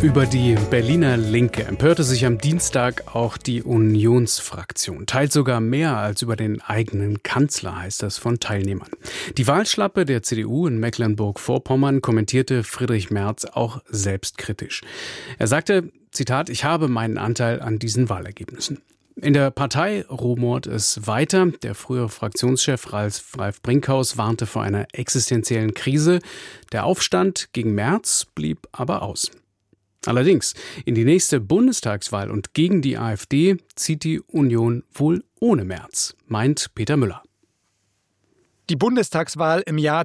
Über die Berliner Linke empörte sich am Dienstag auch die Unionsfraktion. Teilt sogar mehr als über den eigenen Kanzler, heißt das von Teilnehmern. Die Wahlschlappe der CDU in Mecklenburg-Vorpommern kommentierte Friedrich Merz auch selbstkritisch. Er sagte, Zitat, ich habe meinen Anteil an diesen Wahlergebnissen. In der Partei rumort es weiter. Der frühere Fraktionschef Ralf Brinkhaus warnte vor einer existenziellen Krise. Der Aufstand gegen Merz blieb aber aus. Allerdings, in die nächste Bundestagswahl und gegen die AfD zieht die Union wohl ohne Merz, meint Peter Müller. Die Bundestagswahl im Jahr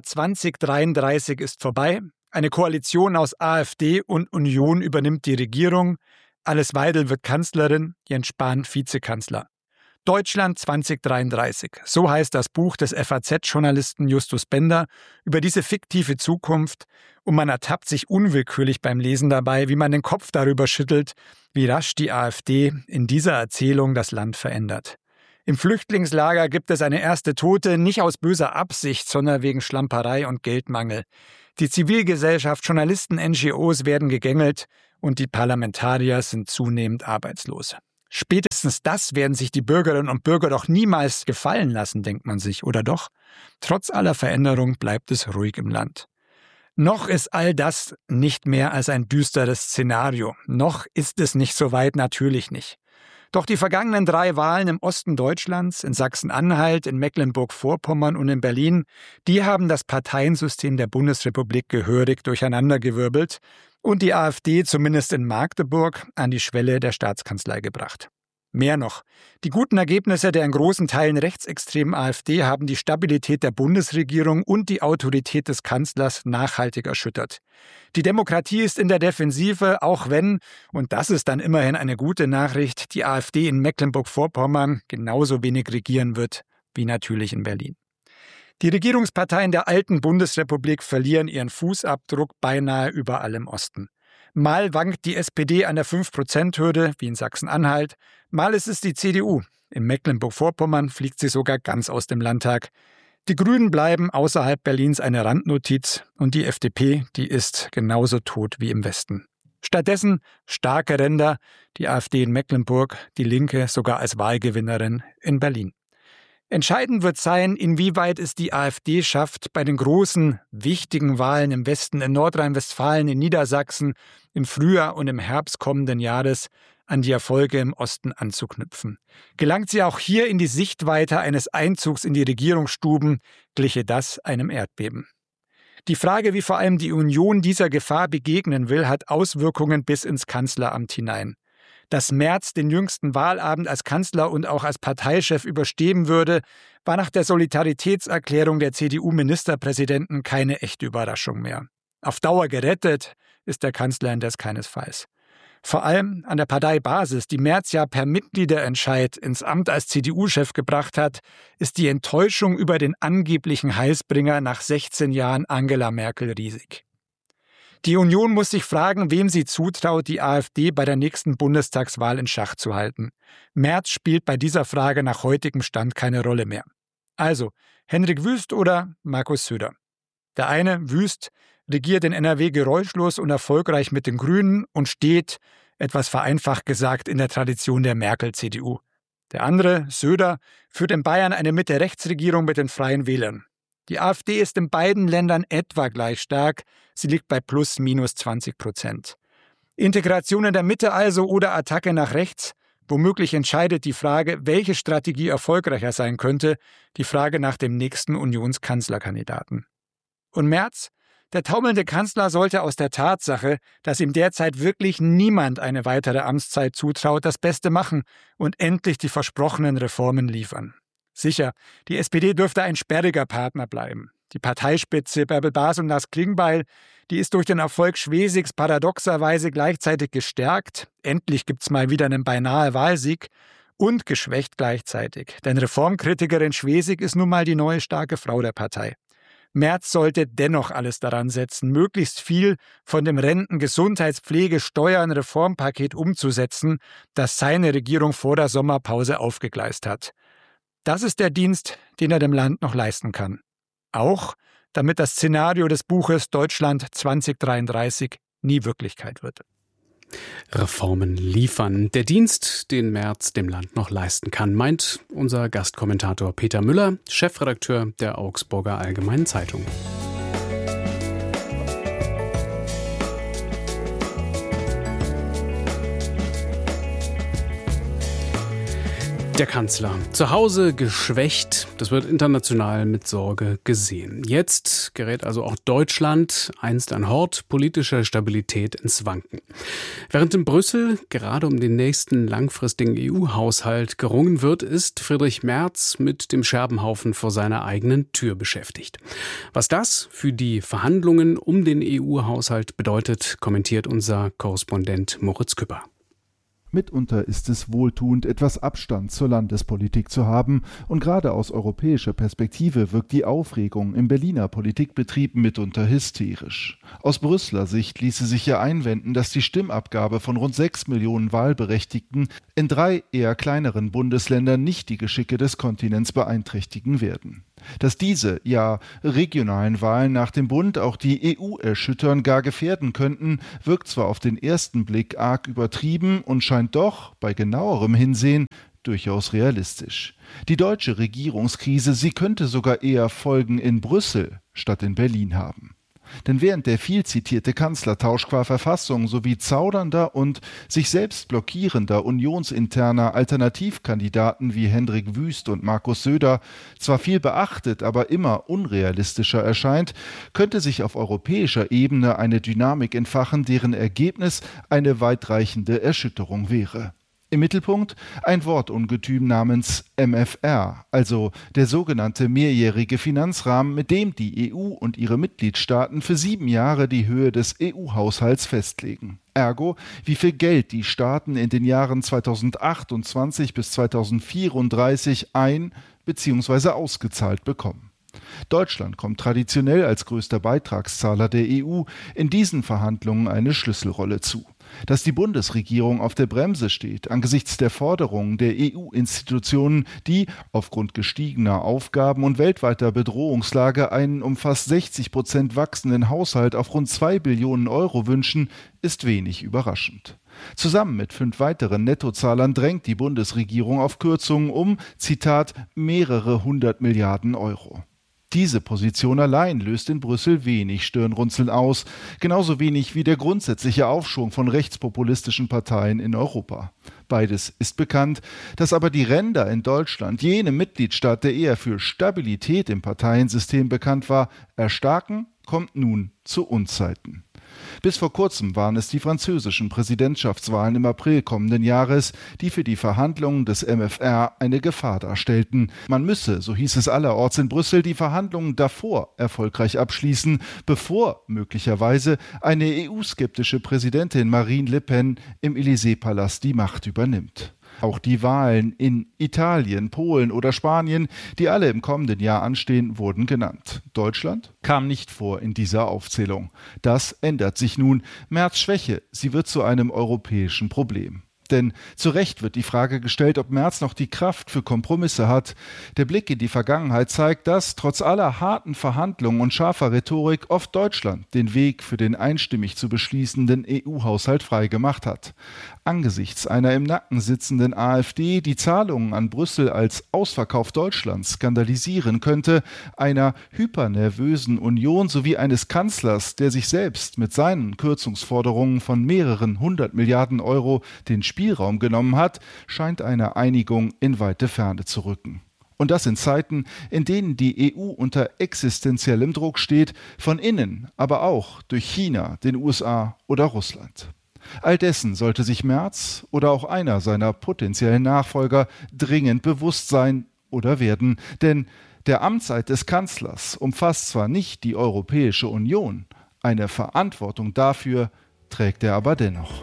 2033 ist vorbei. Eine Koalition aus AfD und Union übernimmt die Regierung. Alice Weidel wird Kanzlerin, Jens Spahn Vizekanzler. Deutschland 2033, so heißt das Buch des FAZ-Journalisten Justus Bender über diese fiktive Zukunft, und man ertappt sich unwillkürlich beim Lesen dabei, wie man den Kopf darüber schüttelt, wie rasch die AfD in dieser Erzählung das Land verändert. Im Flüchtlingslager gibt es eine erste Tote, nicht aus böser Absicht, sondern wegen Schlamperei und Geldmangel. Die Zivilgesellschaft, Journalisten, NGOs werden gegängelt und die Parlamentarier sind zunehmend arbeitslos. Spätestens das werden sich die Bürgerinnen und Bürger doch niemals gefallen lassen, denkt man sich, oder doch? Trotz aller Veränderung bleibt es ruhig im Land. Noch ist all das nicht mehr als ein düsteres Szenario. Noch ist es nicht so weit, natürlich nicht. Doch die vergangenen 3 Wahlen im Osten Deutschlands, in Sachsen-Anhalt, in Mecklenburg-Vorpommern und in Berlin, die haben das Parteiensystem der Bundesrepublik gehörig durcheinandergewirbelt und die AfD, zumindest in Magdeburg, an die Schwelle der Staatskanzlei gebracht. Mehr noch, die guten Ergebnisse der in großen Teilen rechtsextremen AfD haben die Stabilität der Bundesregierung und die Autorität des Kanzlers nachhaltig erschüttert. Die Demokratie ist in der Defensive, auch wenn, und das ist dann immerhin eine gute Nachricht, die AfD in Mecklenburg-Vorpommern genauso wenig regieren wird wie natürlich in Berlin. Die Regierungsparteien der alten Bundesrepublik verlieren ihren Fußabdruck beinahe überall im Osten. Mal wankt die SPD an der 5%-Hürde, wie in Sachsen-Anhalt, mal ist es die CDU. In Mecklenburg-Vorpommern fliegt sie sogar ganz aus dem Landtag. Die Grünen bleiben außerhalb Berlins eine Randnotiz und die FDP, die ist genauso tot wie im Westen. Stattdessen starke Ränder, die AfD in Mecklenburg, die Linke sogar als Wahlgewinnerin in Berlin. Entscheidend wird sein, inwieweit es die AfD schafft, bei den großen, wichtigen Wahlen im Westen, in Nordrhein-Westfalen, in Niedersachsen, im Frühjahr und im Herbst kommenden Jahres an die Erfolge im Osten anzuknüpfen. Gelangt sie auch hier in die Sichtweite eines Einzugs in die Regierungsstuben, gliche das einem Erdbeben. Die Frage, wie vor allem die Union dieser Gefahr begegnen will, hat Auswirkungen bis ins Kanzleramt hinein. Dass Merz den jüngsten Wahlabend als Kanzler und auch als Parteichef überstehen würde, war nach der Solidaritätserklärung der CDU-Ministerpräsidenten keine echte Überraschung mehr. Auf Dauer gerettet ist der Kanzler indes keinesfalls. Vor allem an der Parteibasis, die Merz ja per Mitgliederentscheid ins Amt als CDU-Chef gebracht hat, ist die Enttäuschung über den angeblichen Heilsbringer nach 16 Jahren Angela Merkel riesig. Die Union muss sich fragen, wem sie zutraut, die AfD bei der nächsten Bundestagswahl in Schach zu halten. Merz spielt bei dieser Frage nach heutigem Stand keine Rolle mehr. Also, Henrik Wüst oder Markus Söder? Der eine, Wüst, regiert in NRW geräuschlos und erfolgreich mit den Grünen und steht, etwas vereinfacht gesagt, in der Tradition der Merkel-CDU. Der andere, Söder, führt in Bayern eine Mitte-Rechts-Regierung mit den Freien Wählern. Die AfD ist in beiden Ländern etwa gleich stark. Sie liegt bei plus minus 20%. Integration in der Mitte also oder Attacke nach rechts? Womöglich entscheidet die Frage, welche Strategie erfolgreicher sein könnte, die Frage nach dem nächsten Unionskanzlerkandidaten. Und Merz? Der taumelnde Kanzler sollte aus der Tatsache, dass ihm derzeit wirklich niemand eine weitere Amtszeit zutraut, das Beste machen und endlich die versprochenen Reformen liefern. Sicher, die SPD dürfte ein sperriger Partner bleiben. Die Parteispitze Bärbel Baas und Lars Klingbeil, die ist durch den Erfolg Schwesigs paradoxerweise gleichzeitig gestärkt. Endlich gibt's mal wieder einen beinahe Wahlsieg. Und geschwächt gleichzeitig. Denn Reformkritikerin Schwesig ist nun mal die neue starke Frau der Partei. Merz sollte dennoch alles daran setzen, möglichst viel von dem Renten-, Gesundheits-, Pflege-, Steuern-, Reformpaket umzusetzen, das seine Regierung vor der Sommerpause aufgegleist hat. Das ist der Dienst, den er dem Land noch leisten kann. Auch, damit das Szenario des Buches Deutschland 2033 nie Wirklichkeit wird. Reformen liefern. Der Dienst, den Merz dem Land noch leisten kann, meint unser Gastkommentator Peter Müller, Chefredakteur der Augsburger Allgemeinen Zeitung. Der Kanzler. Zu Hause geschwächt, das wird international mit Sorge gesehen. Jetzt gerät also auch Deutschland, einst ein Hort politischer Stabilität, ins Wanken. Während in Brüssel gerade um den nächsten langfristigen EU-Haushalt gerungen wird, ist Friedrich Merz mit dem Scherbenhaufen vor seiner eigenen Tür beschäftigt. Was das für die Verhandlungen um den EU-Haushalt bedeutet, kommentiert unser Korrespondent Moritz Küpper. Mitunter ist es wohltuend, etwas Abstand zur Landespolitik zu haben, und gerade aus europäischer Perspektive wirkt die Aufregung im Berliner Politikbetrieb mitunter hysterisch. Aus Brüsseler Sicht ließe sich ja einwenden, dass die Stimmabgabe von rund 6 Millionen Wahlberechtigten in 3 eher kleineren Bundesländern nicht die Geschicke des Kontinents beeinträchtigen werden. Dass diese, ja regionalen Wahlen nach dem Bund auch die EU erschüttern, gar gefährden könnten, wirkt zwar auf den ersten Blick arg übertrieben und scheint doch, bei genauerem Hinsehen, durchaus realistisch. Die deutsche Regierungskrise, sie könnte sogar eher Folgen in Brüssel statt in Berlin haben. Denn während der viel zitierte Kanzlertausch qua Verfassung sowie zaudernder und sich selbst blockierender unionsinterner Alternativkandidaten wie Hendrik Wüst und Markus Söder zwar viel beachtet, aber immer unrealistischer erscheint, könnte sich auf europäischer Ebene eine Dynamik entfachen, deren Ergebnis eine weitreichende Erschütterung wäre. Im Mittelpunkt ein Wortungetüm namens MFR, also der sogenannte mehrjährige Finanzrahmen, mit dem die EU und ihre Mitgliedstaaten für 7 Jahre die Höhe des EU-Haushalts festlegen. Ergo, wie viel Geld die Staaten in den Jahren 2028 bis 2034 ein- bzw. ausgezahlt bekommen. Deutschland kommt traditionell als größter Beitragszahler der EU in diesen Verhandlungen eine Schlüsselrolle zu. Dass die Bundesregierung auf der Bremse steht angesichts der Forderungen der EU-Institutionen, die aufgrund gestiegener Aufgaben und weltweiter Bedrohungslage einen um fast 60% wachsenden Haushalt auf rund 2 Billionen Euro wünschen, ist wenig überraschend. Zusammen mit 5 weiteren Nettozahlern drängt die Bundesregierung auf Kürzungen um, Zitat, mehrere 100 Milliarden Euro. Diese Position allein löst in Brüssel wenig Stirnrunzeln aus, genauso wenig wie der grundsätzliche Aufschwung von rechtspopulistischen Parteien in Europa. Beides ist bekannt, dass aber die Ränder in Deutschland, jenem Mitgliedstaat, der eher für Stabilität im Parteiensystem bekannt war, erstarken, kommt nun zu Unzeiten. Bis vor kurzem waren es die französischen Präsidentschaftswahlen im April kommenden Jahres, die für die Verhandlungen des MFR eine Gefahr darstellten. Man müsse, so hieß es allerorts in Brüssel, die Verhandlungen davor erfolgreich abschließen, bevor möglicherweise eine EU-skeptische Präsidentin Marine Le Pen im Élysée-Palast die Macht übernimmt. Auch die Wahlen in Italien, Polen oder Spanien, die alle im kommenden Jahr anstehen, wurden genannt. Deutschland kam nicht vor in dieser Aufzählung. Das ändert sich nun. Merz' Schwäche, sie wird zu einem europäischen Problem. Denn zu Recht wird die Frage gestellt, ob Merz noch die Kraft für Kompromisse hat. Der Blick in die Vergangenheit zeigt, dass trotz aller harten Verhandlungen und scharfer Rhetorik oft Deutschland den Weg für den einstimmig zu beschließenden EU-Haushalt freigemacht hat. Angesichts einer im Nacken sitzenden AfD, die Zahlungen an Brüssel als Ausverkauf Deutschlands skandalisieren könnte, einer hypernervösen Union sowie eines Kanzlers, der sich selbst mit seinen Kürzungsforderungen von mehreren 100 Milliarden Euro den Spielraum genommen hat, scheint eine Einigung in weite Ferne zu rücken. Und das in Zeiten, in denen die EU unter existenziellem Druck steht, von innen, aber auch durch China, den USA oder Russland. All dessen sollte sich Merz oder auch einer seiner potenziellen Nachfolger dringend bewusst sein oder werden, denn der Amtszeit des Kanzlers umfasst zwar nicht die Europäische Union, eine Verantwortung dafür trägt er aber dennoch.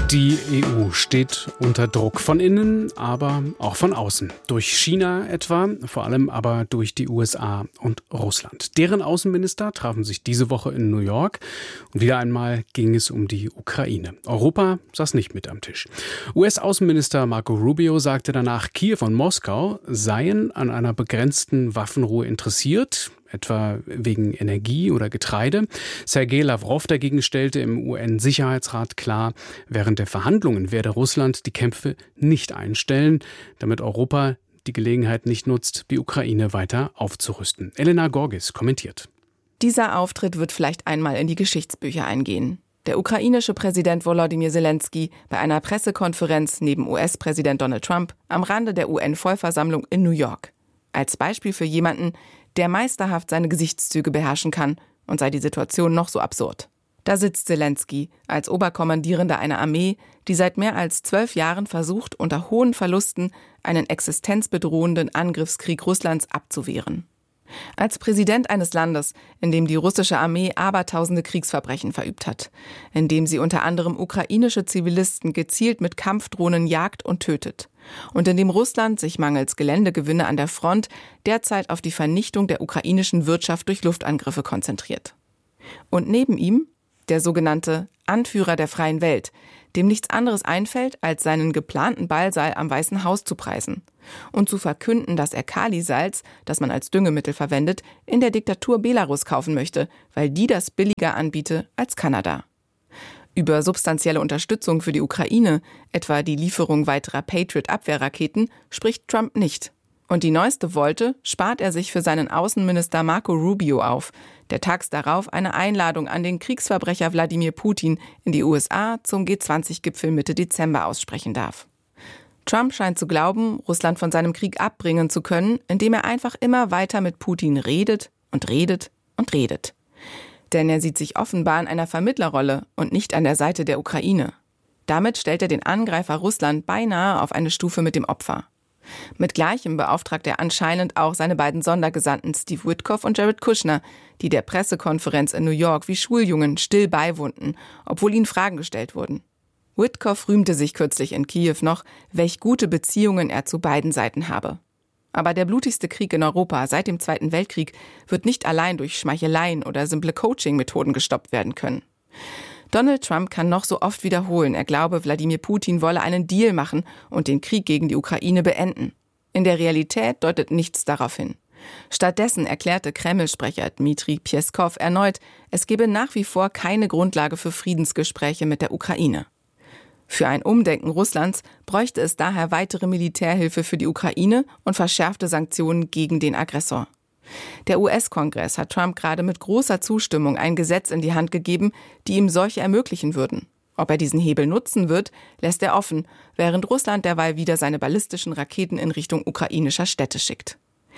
Die EU steht unter Druck von innen, aber auch von außen. Durch China etwa, vor allem aber durch die USA und Russland. Deren Außenminister trafen sich diese Woche in New York und wieder einmal ging es um die Ukraine. Europa saß nicht mit am Tisch. US-Außenminister Marco Rubio sagte danach, Kiew und Moskau seien an einer begrenzten Waffenruhe interessiert, etwa wegen Energie oder Getreide. Sergei Lavrov dagegen stellte im UN-Sicherheitsrat klar, während der Verhandlungen werde Russland die Kämpfe nicht einstellen, damit Europa die Gelegenheit nicht nutzt, die Ukraine weiter aufzurüsten. Elena Gorgis kommentiert. Dieser Auftritt wird vielleicht einmal in die Geschichtsbücher eingehen. Der ukrainische Präsident Volodymyr Zelensky bei einer Pressekonferenz neben US-Präsident Donald Trump am Rande der UN-Vollversammlung in New York. Als Beispiel für jemanden, der meisterhaft seine Gesichtszüge beherrschen kann, und sei die Situation noch so absurd. Da sitzt Zelensky als Oberkommandierender einer Armee, die seit mehr als 12 Jahren versucht, unter hohen Verlusten einen existenzbedrohenden Angriffskrieg Russlands abzuwehren. Als Präsident eines Landes, in dem die russische Armee abertausende Kriegsverbrechen verübt hat, in dem sie unter anderem ukrainische Zivilisten gezielt mit Kampfdrohnen jagt und tötet, und in dem Russland sich mangels Geländegewinne an der Front derzeit auf die Vernichtung der ukrainischen Wirtschaft durch Luftangriffe konzentriert. Und neben ihm der sogenannte Anführer der freien Welt, dem nichts anderes einfällt, als seinen geplanten Ballsaal am Weißen Haus zu preisen und zu verkünden, dass er Kalisalz, das man als Düngemittel verwendet, in der Diktatur Belarus kaufen möchte, weil die das billiger anbiete als Kanada. Über substanzielle Unterstützung für die Ukraine, etwa die Lieferung weiterer Patriot-Abwehrraketen, spricht Trump nicht. Und die neueste Wolte spart er sich für seinen Außenminister Marco Rubio auf, der tags darauf eine Einladung an den Kriegsverbrecher Wladimir Putin in die USA zum G20-Gipfel Mitte Dezember aussprechen darf. Trump scheint zu glauben, Russland von seinem Krieg abbringen zu können, indem er einfach immer weiter mit Putin redet und redet und redet. Denn er sieht sich offenbar in einer Vermittlerrolle und nicht an der Seite der Ukraine. Damit stellt er den Angreifer Russland beinahe auf eine Stufe mit dem Opfer. Mit Gleichem beauftragt er anscheinend auch seine beiden Sondergesandten Steve Witkoff und Jared Kushner, die der Pressekonferenz in New York wie Schuljungen still beiwohnten, obwohl ihnen Fragen gestellt wurden. Witkoff rühmte sich kürzlich in Kiew noch, welch gute Beziehungen er zu beiden Seiten habe. Aber der blutigste Krieg in Europa seit dem Zweiten Weltkrieg wird nicht allein durch Schmeicheleien oder simple Coaching-Methoden gestoppt werden können. Donald Trump kann noch so oft wiederholen, er glaube, Wladimir Putin wolle einen Deal machen und den Krieg gegen die Ukraine beenden. In der Realität deutet nichts darauf hin. Stattdessen erklärte Kreml-Sprecher Dmitri Pjeskow erneut, es gebe nach wie vor keine Grundlage für Friedensgespräche mit der Ukraine. Für ein Umdenken Russlands bräuchte es daher weitere Militärhilfe für die Ukraine und verschärfte Sanktionen gegen den Aggressor. Der US-Kongress hat Trump gerade mit großer Zustimmung ein Gesetz in die Hand gegeben, die ihm solche ermöglichen würden. Ob er diesen Hebel nutzen wird, lässt er offen, während Russland derweil wieder seine ballistischen Raketen in Richtung ukrainischer Städte schickt.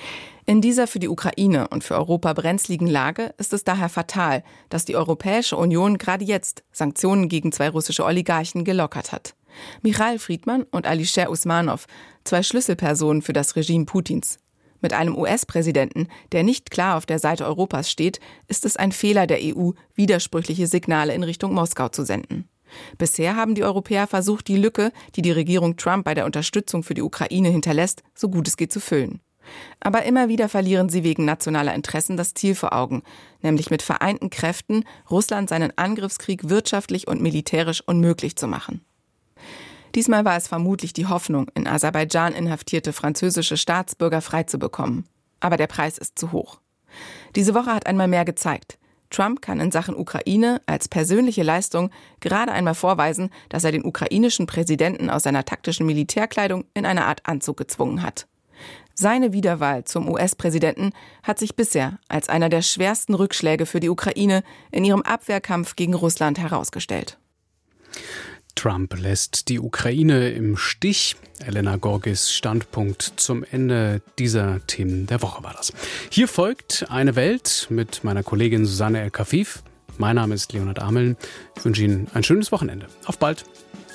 In dieser für die Ukraine und für Europa brenzligen Lage ist es daher fatal, dass die Europäische Union gerade jetzt Sanktionen gegen 2 russische Oligarchen gelockert hat. Michail Friedman und Alisher Usmanov, 2 Schlüsselpersonen für das Regime Putins. Mit einem US-Präsidenten, der nicht klar auf der Seite Europas steht, ist es ein Fehler der EU, widersprüchliche Signale in Richtung Moskau zu senden. Bisher haben die Europäer versucht, die Lücke, die die Regierung Trump bei der Unterstützung für die Ukraine hinterlässt, so gut es geht zu füllen. Aber immer wieder verlieren sie wegen nationaler Interessen das Ziel vor Augen, nämlich mit vereinten Kräften Russland seinen Angriffskrieg wirtschaftlich und militärisch unmöglich zu machen. Diesmal war es vermutlich die Hoffnung, in Aserbaidschan inhaftierte französische Staatsbürger freizubekommen. Aber der Preis ist zu hoch. Diese Woche hat einmal mehr gezeigt, Trump kann in Sachen Ukraine als persönliche Leistung gerade einmal vorweisen, dass er den ukrainischen Präsidenten aus seiner taktischen Militärkleidung in eine Art Anzug gezwungen hat. Seine Wiederwahl zum US-Präsidenten hat sich bisher als einer der schwersten Rückschläge für die Ukraine in ihrem Abwehrkampf gegen Russland herausgestellt. Trump lässt die Ukraine im Stich. Elena Gorgis Standpunkt zum Ende dieser Themen der Woche war das. Hier folgt Eine Welt mit meiner Kollegin Susanne El-Kafif. Mein Name ist Leonhard Ameln. Ich wünsche Ihnen ein schönes Wochenende. Auf bald.